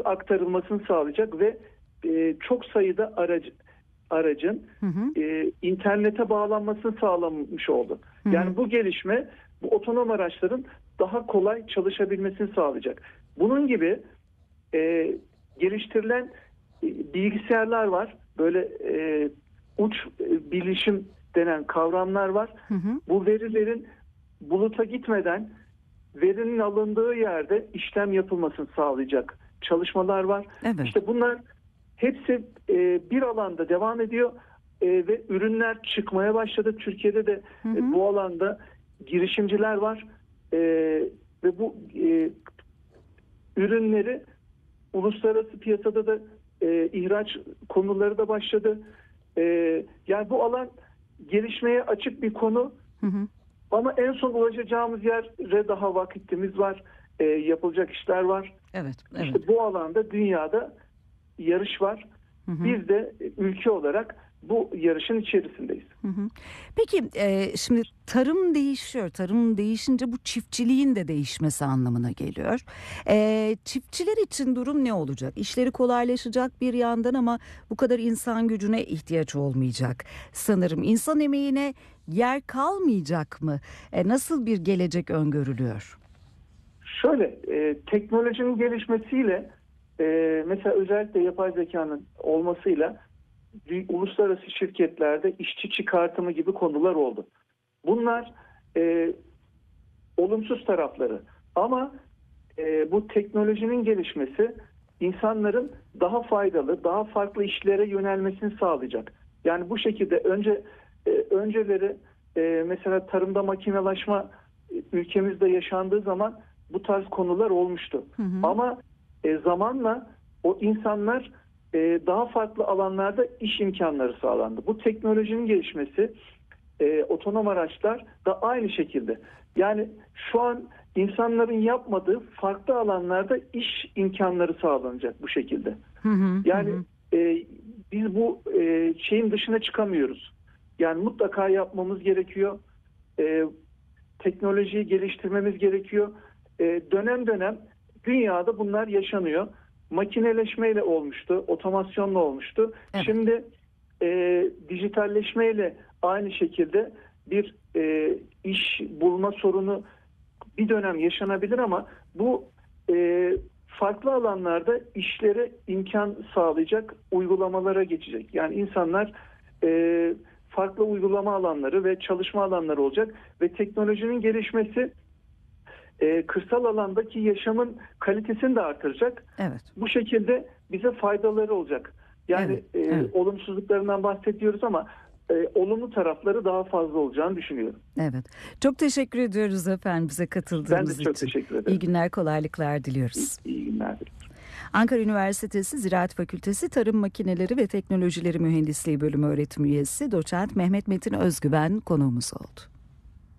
aktarılmasını sağlayacak ve çok sayıda aracın internete bağlanmasını sağlamış oldu. Yani bu gelişme bu otonom araçların daha kolay çalışabilmesini sağlayacak. Bunun gibi geliştirilen bilgisayarlar var. Böyle uç bilişim denen kavramlar var. Bu verilerin buluta gitmeden verinin alındığı yerde işlem yapılmasını sağlayacak çalışmalar var. Evet. İşte bunlar hepsi bir alanda devam ediyor ve ürünler çıkmaya başladı. Türkiye'de de bu alanda girişimciler var ve bu ürünleri uluslararası piyasada da ihraç konuları da başladı. Yani bu alan gelişmeye açık bir konu. Ama en son ulaşacağımız yere daha vakitimiz var. Yapılacak işler var. Evet. İşte bu alanda dünyada yarış var. Biz de ülke olarak bu yarışın içerisindeyiz. Peki şimdi tarım değişiyor. Tarım değişince bu çiftçiliğin de değişmesi anlamına geliyor. Çiftçiler için durum ne olacak? İşleri kolaylaşacak bir yandan ama bu kadar insan gücüne ihtiyaç olmayacak. Sanırım insan emeğine yer kalmayacak mı? Nasıl bir gelecek öngörülüyor? Şöyle, teknolojinin gelişmesiyle mesela özellikle yapay zekanın olmasıyla uluslararası şirketlerde işçi çıkartımı gibi konular oldu. Bunlar olumsuz tarafları. Ama bu teknolojinin gelişmesi insanların daha faydalı, daha farklı işlere yönelmesini sağlayacak. Yani bu şekilde önceleri mesela tarımda makinelaşma ülkemizde yaşandığı zaman bu tarz konular olmuştu. Ama zamanla o insanlar daha farklı alanlarda iş imkanları sağlandı. Bu teknolojinin gelişmesi, otonom araçlar da aynı şekilde. Yani şu an insanların yapmadığı farklı alanlarda iş imkanları sağlanacak bu şekilde. Yani biz bu şeyin dışına çıkamıyoruz. Yani mutlaka yapmamız gerekiyor. Teknolojiyi geliştirmemiz gerekiyor. Dönem dönem dünyada bunlar yaşanıyor. Makineleşmeyle olmuştu, otomasyonla olmuştu. Evet. Şimdi dijitalleşmeyle aynı şekilde bir iş bulma sorunu bir dönem yaşanabilir ama bu farklı alanlarda işlere imkan sağlayacak uygulamalara geçecek. Yani insanlar farklı uygulama alanları ve çalışma alanları olacak ve teknolojinin gelişmesi kırsal alandaki yaşamın kalitesini de artıracak. Evet. Bu şekilde bize faydaları olacak. Yani olumsuzluklarından bahsediyoruz ama olumlu tarafları daha fazla olacağını düşünüyorum. Evet. Çok teşekkür ediyoruz efendim bize katıldığınız için. Ben de çok teşekkür ederim. İyi günler, kolaylıklar diliyoruz. İyi günler diliyorum. Ankara Üniversitesi Ziraat Fakültesi Tarım Makineleri ve Teknolojileri Mühendisliği Bölümü öğretim üyesi Doçent Mehmet Metin Özgüven konuğumuz oldu.